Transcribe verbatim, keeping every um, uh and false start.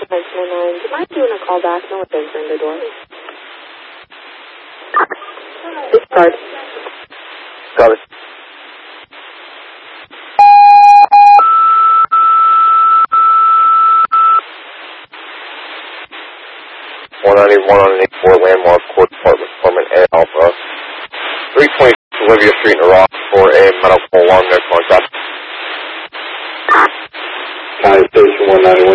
station nine one nine. Do you mind doing a call back? No one's answering the door. Discard. Got it. one ninety-one on an eighty-four landmark court department, Department A Alpha. three twenty Olivia Street in Iraq for a medical alarm next contact. County Station one ninety-one.